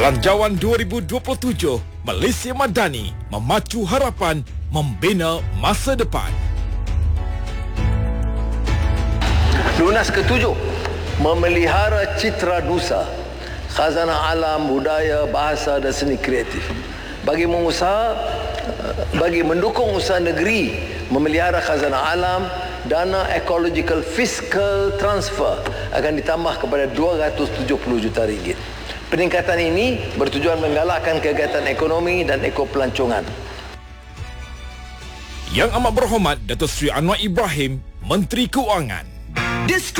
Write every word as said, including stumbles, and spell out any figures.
Belanjawan dua ribu dua puluh tujuh, Malaysia Madani, memacu harapan, membina masa depan. Lunas ketujuh, memelihara citra nusa, khazanah alam, budaya, bahasa dan seni kreatif. Bagi mengusaha, bagi mendukung usaha negeri memelihara khazanah alam, dana ecological fiscal transfer akan ditambah kepada dua ratus tujuh puluh juta ringgit. Peningkatan ini bertujuan menggalakkan kegiatan ekonomi dan ekopelancongan. Yang Amat Berhormat Datuk Seri Anwar Ibrahim, Menteri Keuangan.